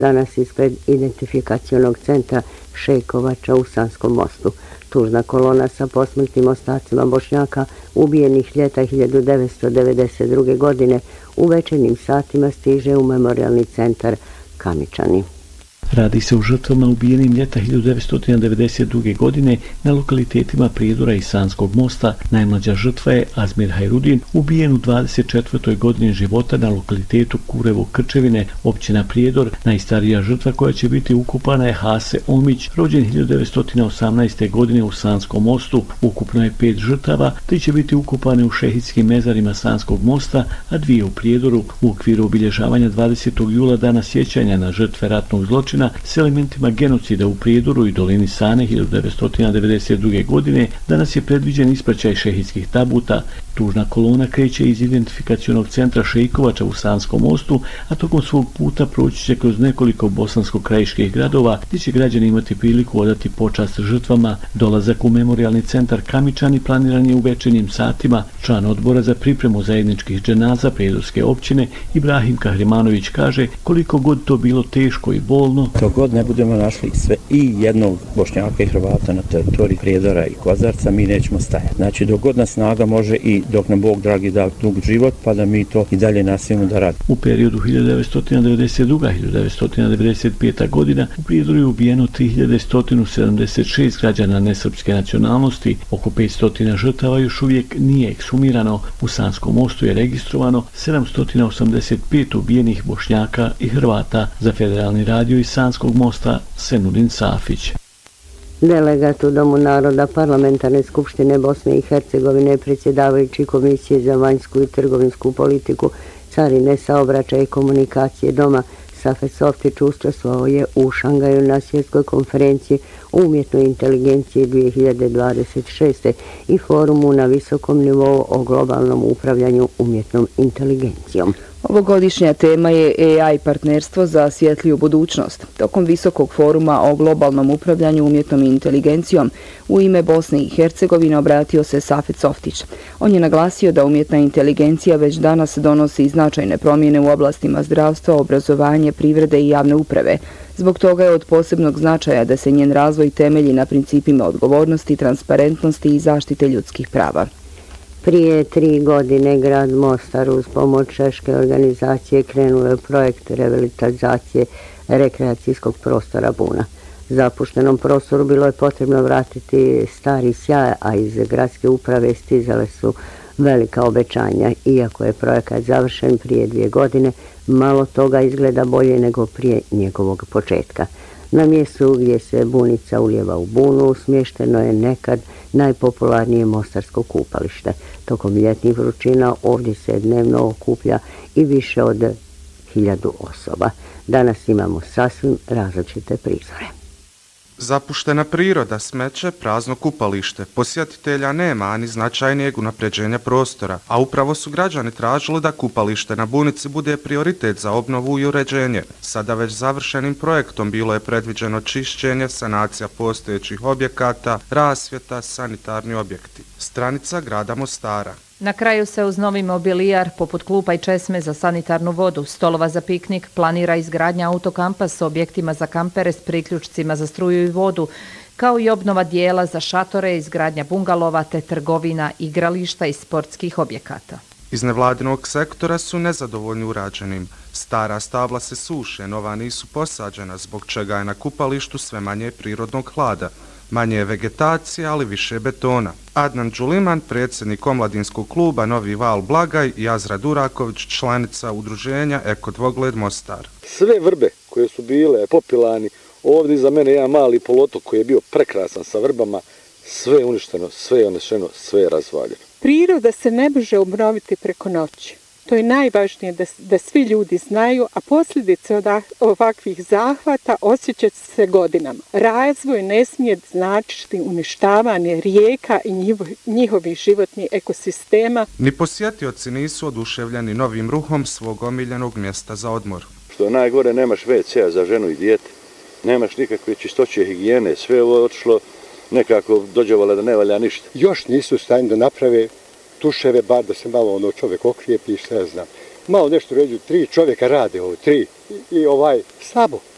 Danas ispred identifikacionog centra Šejkovača u Sanskom Mostu. Tužna kolona sa posmrtnim ostacima Bošnjaka ubijenih ljeta 1992. godine u večernjim satima stiže u memorijalni centar Kamičani. Radi se o žrtvama ubijenim ljeta 1992. godine na lokalitetima Prijedora i Sanskog Mosta. Najmlađa žrtva je Azmir Hajrudin, ubijen u 24. godini života na lokalitetu Kurevo Krčevine, općina Prijedor. Najstarija žrtva koja će biti ukopana je Hase Omić, rođen 1918. godine u Sanskom Mostu. Ukupno je 5 žrtava, 3 će biti ukopane u šehitskim mezarima Sanskog Mosta, a 2 u Prijedoru. U okviru obilježavanja 20. jula dana sjećanja na žrtve ratnog zločina s elementima genocida u Prijedoru i dolini Sane 1992. godine danas je predviđen ispraćaj šehidskih tabuta. Tužna kolona kreće iz identifikacionog centra Šejkovača u Sanskom Mostu, a tokom svog puta proći će kroz nekoliko bosansko-krajiških gradova gdje će građani imati priliku odati počast žrtvama. Dolazak u memorijalni centar Kamičani planiran je u večernjim satima. Član odbora za pripremu zajedničkih dženaza Prijedorske općine Ibrahim Kahrimanović kaže koliko god to bilo teško i bolno, dok god ne budemo našli sve i jednog Bošnjaka i Hrvata na teritoriji Prijedora i Kozarca, mi nećemo stajati. Znači, dok god nas snaga može i dok nam Bog dragi da dug život, pa da mi to i dalje nastavimo da radimo. U periodu 1992-1995. godina u Prijedoru je ubijeno 3176 građana nesrpske nacionalnosti. Oko 500 žrtava još uvijek nije ekshumirano. U Sanskom Mostu je registrovano 785 ubijenih Bošnjaka i Hrvata. Za Federalni radio iz Sanskog Mosta Senudin Safić. Delegat u Domu naroda Parlamentarne skupštine Bosne i Hercegovine, predsjedavajući Komisije za vanjsku i trgovinsku politiku, carine, saobraćaj i komunikacije Doma, Safet Softić učestvovao je u Šangaju na svjetskoj konferenciji o umjetnoj inteligenciji 2026. i forumu na visokom nivou o globalnom upravljanju umjetnom inteligencijom. Ovogodišnja tema je AI partnerstvo za svjetliju budućnost. Tokom visokog foruma o globalnom upravljanju umjetnom inteligencijom u ime Bosne i Hercegovine obratio se Safet Softić. On je naglasio da umjetna inteligencija već danas donosi značajne promjene u oblastima zdravstva, obrazovanja, privrede i javne uprave. Zbog toga je od posebnog značaja da se njen razvoj temelji na principima odgovornosti, transparentnosti i zaštite ljudskih prava. Prije 3 godine grad Mostar uz pomoć češke organizacije krenuo je projekt revitalizacije rekreacijskog prostora Buna. Zapuštenom prostoru bilo je potrebno vratiti stari sjaj, a iz gradske uprave stizale su velika obećanja. Iako je projekat završen prije 2 godine, malo toga izgleda bolje nego prije njegovog početka. Na mjestu gdje se bunica ulijeva u Bunu smješteno je nekad najpopularnije mostarsko kupalište. Tokom ljetnih vrućina ovdje se dnevno okuplja i više od 1000 osoba. Danas imamo sasvim različite prizore. Zapuštena priroda, smeće, prazno kupalište. Posjetitelja nema ani značajnijeg unapređenja prostora, a upravo su građani tražili da kupalište na Bunici bude prioritet za obnovu i uređenje. Sada već završenim projektom bilo je predviđeno čišćenje, sanacija postojećih objekata, rasvjeta, sanitarni objekti. Stranica grada Mostara. Na kraju se uz novi mobilijar, poput klupa i česme za sanitarnu vodu, stolova za piknik, planira izgradnja autokampa s objektima za kampere s priključcima za struju i vodu, kao i obnova dijela za šatore, izgradnja bungalova te trgovina, igrališta i sportskih objekata. Iz nevladinog sektora su nezadovoljni urađenim. Stara stabla se suše, nova nisu posađena, zbog čega je na kupalištu sve manje prirodnog hlada. Manje je vegetacije, ali više betona. Adnan Đuliman, predsjednik omladinskog kluba Novi Val Blagaj i Azra Duraković, članica udruženja Eko Dvogled Mostar. Sve vrbe koje su bile popilani, ovdje za mene jedan mali polotok koji je bio prekrasan sa vrbama, sve je uništeno, sve je onešeno, sve je razvaljeno. Priroda se ne može obnoviti preko noći. To je najvažnije da svi ljudi znaju, a posljedice od ovakvih zahvata osjećaju se godinama. Razvoj ne smije značiti uništavanje rijeka i njihovih životnih ekosistema. Ni posjetioci nisu oduševljeni novim ruhom svog omiljenog mjesta za odmor. Što je najgore, nemaš WC-a za ženu i dijete, nemaš nikakve čistoće, higijene, sve ovo je otišlo nekako dođevala da ne valja ništa. Još nisu u stanju da naprave tuševe, bar da se malo čovjek okrijepi, šta ja znam. Malo nešto ređu, 3 čovjeka rade ovo, 3 i slabo.